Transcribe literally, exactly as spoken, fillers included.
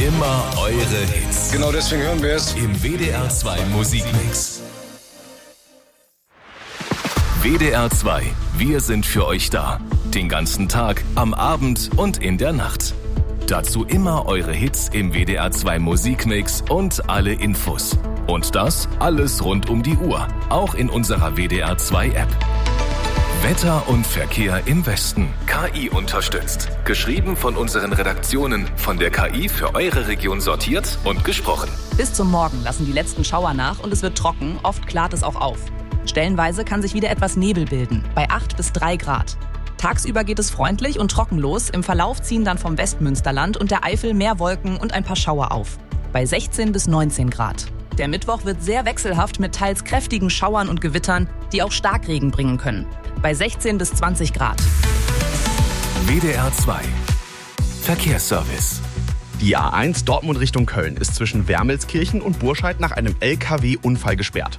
Immer eure Hits. Genau deswegen hören wir es im W D R zwei Musikmix. W D R zwei, wir sind für euch da. Den ganzen Tag, am Abend und in der Nacht. Dazu immer eure Hits im W D R zwei Musikmix und alle Infos. Und das alles rund um die Uhr, auch in unserer W D R zwei App. Wetter und Verkehr im Westen. K I unterstützt. Geschrieben von unseren Redaktionen, von der K I für eure Region sortiert und gesprochen. Bis zum Morgen lassen die letzten Schauer nach und es wird trocken, oft klart es auch auf. Stellenweise kann sich wieder etwas Nebel bilden, bei acht bis drei Grad. Tagsüber geht es freundlich und trocken los, im Verlauf ziehen dann vom Westmünsterland und der Eifel mehr Wolken und ein paar Schauer auf. Bei sechzehn bis neunzehn Grad. Der Mittwoch wird sehr wechselhaft mit teils kräftigen Schauern und Gewittern, die auch Starkregen bringen können. Bei sechzehn bis zwanzig Grad. W D R zwei Verkehrsservice. Die A eins Dortmund Richtung Köln ist zwischen Wermelskirchen und Burscheid nach einem L K W-Unfall gesperrt.